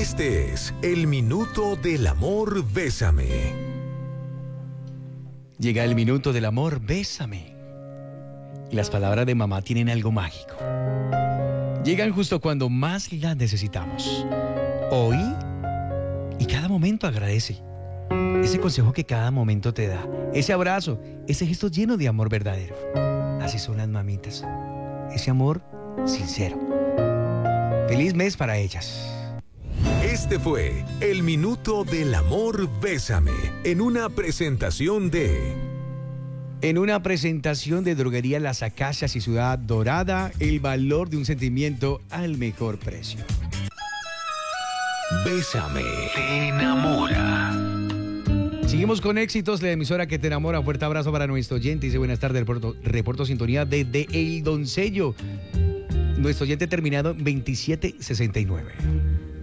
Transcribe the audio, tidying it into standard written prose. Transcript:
Este es el Minuto del Amor, Bésame. Llega el minuto del amor, bésame. Y las palabras de mamá tienen algo mágico. Llegan justo cuando más las necesitamos. Hoy y cada momento agradece. Ese consejo que cada momento te da. Ese abrazo, ese gesto lleno de amor verdadero. Así son las mamitas. Ese amor sincero. Feliz mes para ellas. Este fue el Minuto del Amor, Bésame, en una presentación de... En una presentación de Droguería Las Acacias y Ciudad Dorada, el valor de un sentimiento al mejor precio. Bésame te enamora. Seguimos con éxitos, la emisora que te enamora. Fuerte abrazo para nuestro oyente. Dice buenas tardes, reporto sintonía desde El Doncello. Nuestro oyente terminado en 2769.